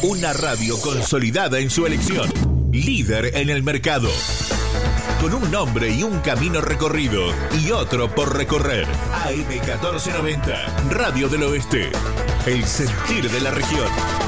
Una radio consolidada en su elección. Líder en el mercado. Con un nombre y un camino recorrido y otro por recorrer. AM 1490, Radio del Oeste. El sentir de la región.